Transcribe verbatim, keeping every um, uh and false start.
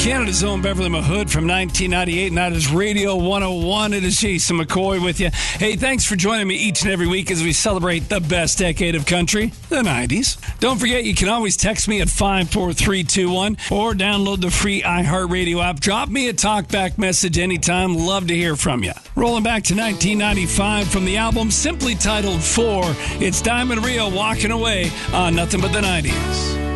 Canada's own Beverly Mahood from nineteen ninety-eight, and that is Radio one oh one. It is Jason McCoy with you. Hey, thanks for joining me each and every week as we celebrate the best decade of country, the nineties. Don't forget, you can always text me at five four three two one or download the free iHeartRadio app. Drop me a talkback message anytime. Love to hear from you. Rolling back to nineteen ninety-five from the album simply titled Four, it's Diamond Rio walking away on Nothing But the nineties.